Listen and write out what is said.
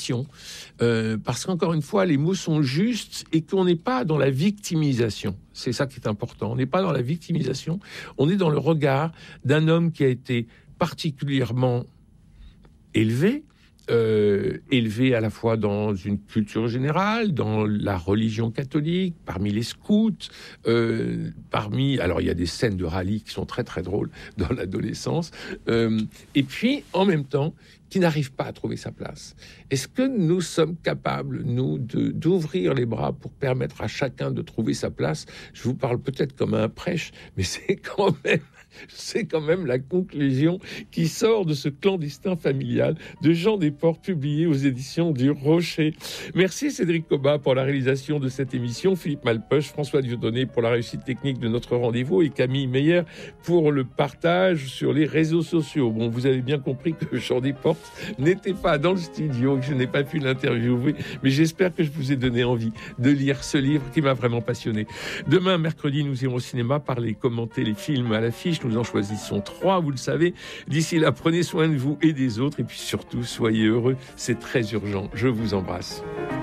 compassion, parce qu'encore une fois, les mots sont justes et qu'on n'est pas dans la victimisation. C'est ça qui est important. On n'est pas dans la victimisation, on est dans le regard d'un homme qui a été particulièrement élevé à la fois dans une culture générale, dans la religion catholique, parmi les scouts, alors il y a des scènes de rallye qui sont très très drôles dans l'adolescence, et puis en même temps qui n'arrive pas à trouver sa place. Est-ce que nous sommes capables, nous, d'ouvrir les bras pour permettre à chacun de trouver sa place? Je vous parle peut-être comme un prêche, mais c'est quand même la conclusion qui sort de ce clandestin familial de Jean Desportes, publié aux éditions du Rocher. Merci Cédric Cobat pour la réalisation de cette émission, Philippe Malpeuch, François Dieudonné pour la réussite technique de notre rendez-vous et Camille Meyer pour le partage sur les réseaux sociaux. Bon, vous avez bien compris que Jean Desportes n'était pas dans le studio, que je n'ai pas pu l'interviewer, mais j'espère que je vous ai donné envie de lire ce livre qui m'a vraiment passionné. Demain, mercredi, nous irons au cinéma parler, commenter les films à l'affiche. Nous en choisissons 3, vous le savez. D'ici là, prenez soin de vous et des autres. Et puis surtout, soyez heureux. C'est très urgent. Je vous embrasse.